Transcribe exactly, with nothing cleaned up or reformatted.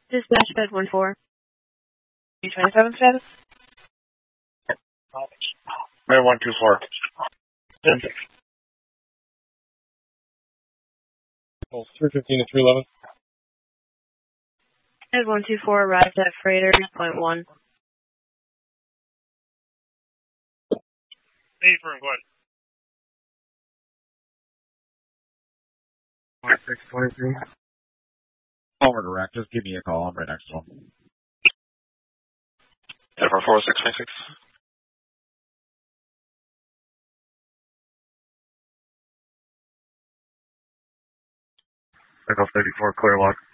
Dispatch bed one four. B twenty-seven status? Bed one two four. ten six. three fifteen to three eleven. Bed one two four arrived at freighter point one. Eight for one. One six twenty three. Over direct. Just give me a call. I'm right next to him. Ever four six twenty six. Echo thirty four clear lock.